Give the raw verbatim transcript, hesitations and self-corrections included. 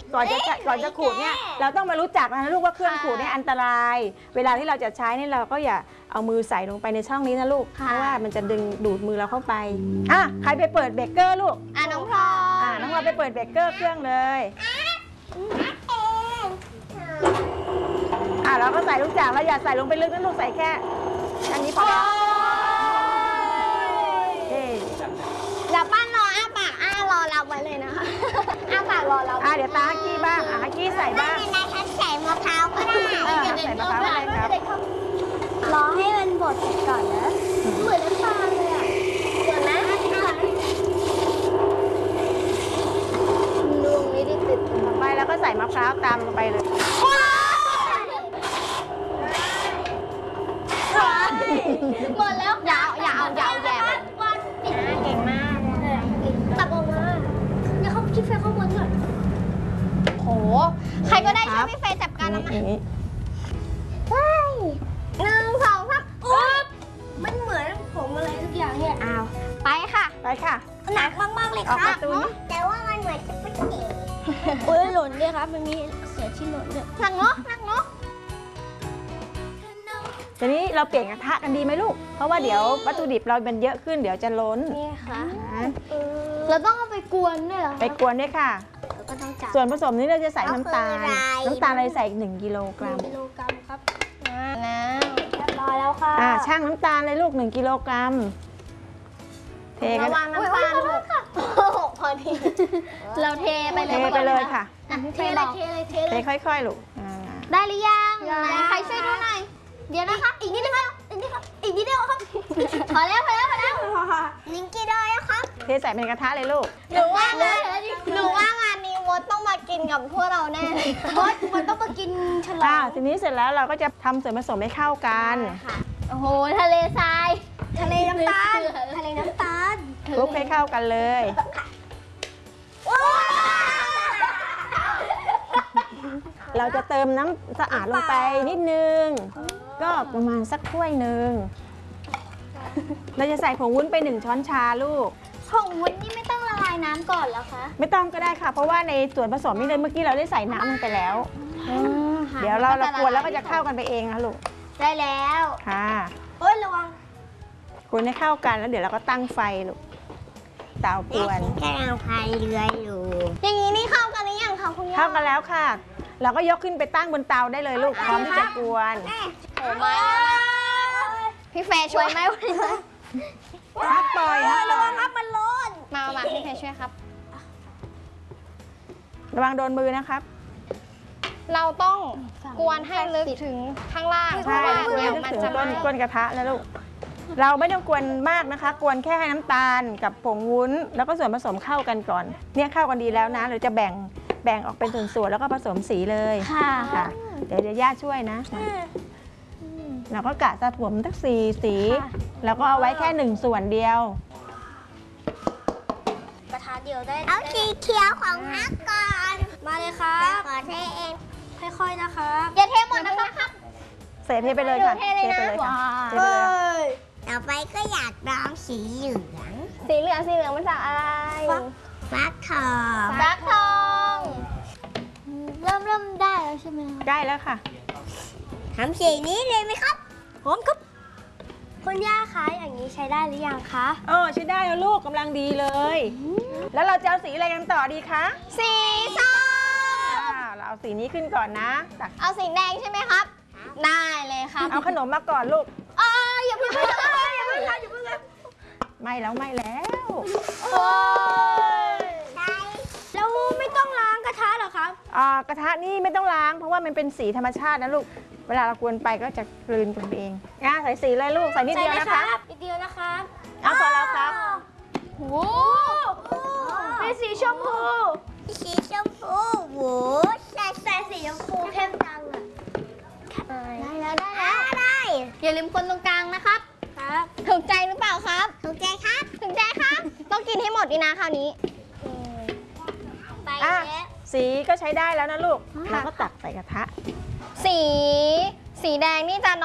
ก่อนจะก่อนจะขูดเนี่ยเราต้องมารู้จักนะลูกว่าเครื่องขูดเนี่ยอันตราย เวลาที่เราจะใช้เนี่ยเราก็อย่าเอามือใส่ลงไปในช่องนี้นะลูกเพราะว่ามันจะดึงดูดมือเราเข้าไปอ่ะใครไปเปิดเบเกอร์ลูกอ่ะน้องพลอยอ่ะน้องพลอยไปเปิดเบเกอร์เครื่องเลยอ่ะเราก็ใส่ลูกจากเราอย่าใส่ลงไปลึกนะลูกใส่แค่อันนี้พอแล้วเดี๋ยวป้านรออ้าปากอ้ารอรับไว้เลยนะคะอ้าปากรอรับอ่ะเดี๋ยวตาฮักกี้บ้างอ่ะฮักกี้ใส่บ้างไม่เป็นไรฉันใส่มะพร้าวก็ได้ใส่มะพร้าวได้ครับรอให้มันบดเสร็จก่อนนะเหมือนน้ำตาลเลยอ่ะเหมือนนะลุงไม่ได้ติดต่อไปแล้วก็ใส่มะพร้าวตามลงไปเลยหมดแล้วอย่าอย่าเอาอย่าเอาแย่เก่งมากตักออกมาเดี๋ยวเขาคิดไฟข้างบนก่อนโหใครก็ได้ช่วยพี่เฟย์จับการนะมาใช่หนึ่งสองสามอุ๊บมันเหมือนผมอะไรทุกอย่างเนี่ยอ้าวไปค่ะไปค่ะหนักมากๆเลยครับแต่ว่ามันเหมือนจะไม่เก๋โอ้ยหล่นด้วยครับมันมีเสือที่หล่นด้วยหนักเนาะหนักเนาะทีนี้เราเปลี่ยนกระทะกันดีไหมลูกเพราะว่าเดี๋ยววัตถุดิบเราเป็นเยอะขึ้นเดี๋ยวจะล้นนี่ค่ะเราต้องเอาไปกวนด้วยเหรอไปกวนด้วยค่ะส่วนผสมนี้เราจะใส่น้ำตาลน้ำตาลเราใส่หนึ่งกิโลกรัมกิโลกรัมครับแล้วเรียบร้อยแล้วค่ะอ่าช่างน้ำตาลเลยลูกหนึ่งกิโลกรัมเทกันระวังน้ำตาลค่ะพอดีเราเทไปเลยเทไปเลยค่ะเทเลยเทเลยเทเลยค่อยๆลูกได้หรือยังใครช่วยดูหน่อยเดี๋ยวนะคะอีกนิดนึงครับอีกนิดครับอีกนิดเดียวครับพอแล้วพอแล้วพอแล้วนิ้งกี่ได้แล้วครับเทใส่เป็นกระทะเลยลูกหนูว่างานหนูว่างานนี้มดต้องมากินกับพวกเราแน่มดมดต้องมากินฉลองทีนี้เสร็จแล้วเราก็จะทำส่วนผสมให้เข้ากันโอ้โหทะเลทรายทะเลน้ำตาลทะเลน้ำตาลคลุกให้เข้ากันเลยเราจะเติมน้ำสะอาดลงไปนิดนึงก็ประมาณสักถ้วยหนึ่งเราจะใส่ผงวุ้นไปหนึ่งช้อนชาลูกผงวุ้นนี่ไม่ต้องละลายน้ำก่อนแล้วคะไม่ต้องก็ได้ค่ะเพราะว่าในส่วนผสมนี่เลยเมื่อกี้เราได้ใส่น้ำลงไปแล้วเดี๋ยวเราเรากวนแล้วก็จะเข้ากันไปเองนะลูกได้แล้วค่ะโอ้ยระวังกวนให้เข้ากันแล้วเดี๋ยวเราก็ตั้งไฟลูกเตากวนกำลังพายเรืออยู่อย่างนี้นี่เข้ากันหรือยังคะคุณย่าเข้ากันแล้วค่ะเราก็ยกขึ้นไปตั้งบนเตาได้เลยลูกพร้อมที่จะกวนโอ้ไม่พี่เฟย์ช่วยไหมพักปล่อยฮะระวังครับมันร้อนมามาพี่เฟย์ช่วยครับระวังโดนมือนะครับเราต้องกวนให้ลึกถึงข้างล่างใช่เดี๋ยวมันจะก้นก้นกระทะแล้วลูกเราไม่ต้องกวนมากนะคะกวนแค่ให้น้ำตาลกับผงวุ้นแล้วก็ส่วนผสมเข้ากันก่อนเนี่ยเข้ากันดีแล้วนะเราจะแบ่งแบ่งออกเป็นส่วนๆแล้วก็ผสมสีเลยค่ะค่ะเดี๋ยวเดี๋ยวย่าช่วยนะเราก็กะจะผมทั้งสี่สีแล้วก็เอาไว้แค่หนึ่งส่วนเดียวกระทะเดียวได้เอาสีเขียวของฮักก่อนมาเลยครับขอเทเองค่อยๆนะคะอย่าเทหมดนะครับเสร็จเทไปเลยค่ะเทไปเลยค่ะเทไปเลยต่อไปก็อยากลองสีเหลืองสีเหลืองสีเหลืองมันจากอะไรฟักทองฟักทองเริ่มเริ่มได้แล้วใช่ไหมได้แล้วค่ะทำสีนี้เลยไหมครับพร้อมครับคุณย่าคะอย่างนี้ใช้ได้หรือยังคะอ๋อใช้ได้แล้วลูกกำลังดีเลยแล้วเราจะเอาสีอะไรกันต่อดีคะสีส้มเราเอาสีนี้ขึ้นก่อนนะเอาสีแดงใช่ไหมครับได้เลยครับเอาขนมมาก่อนลูกอ๋ออย่าเพิ่งอย่าเพิ่งอย่าเพิ่งอย่าเพิ่งไม่แล้วไม่แล้วโอ้ยแล้วไม่ต้องล้างกระทะหรอครับอ่ากระทะนี่ไม่ต้องล้างเพราะว่ามันเป็นสีธรรมชาตินะลูกเวลาเรากวนไปก็จะกลืนกันเองอ่ะใส่สีเลยลูกใส่นิดเดียวนะคะนิดเดียวนะคะเอาพอแล้วครับโอ้เป็นสีชมพูสีชมพูโหใส่ใส่สีชมพูเข้มจังอ่ะได้แล้วได้แล้วได้อย่าลืมคนตรงกลางนะครับครับถูกใจหรือเปล่าครับถูกใจครับถูกใจครับต้องกินให้หมดดีนะคราวนี้ไปแล้วสีก็ใช้ได้แล้วนะลูกเราก็ตักใส่กระทะสีสีแดงนี่จะ